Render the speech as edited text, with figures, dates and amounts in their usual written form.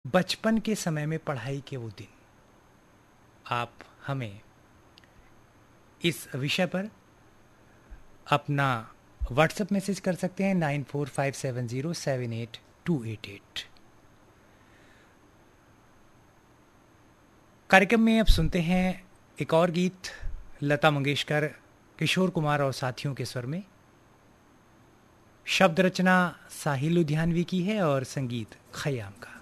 बचपन के समय में पढ़ाई के वो दिन। आप हमें इस विषय पर अपना व्हाट्सएप मैसेज कर सकते हैं 9457078288। कार्यक्रम में अब सुनते हैं एक और गीत, लता मंगेशकर, किशोर कुमार और साथियों के स्वर में। शब्द रचना साहिल लुधियानवी की है और संगीत खयाम का।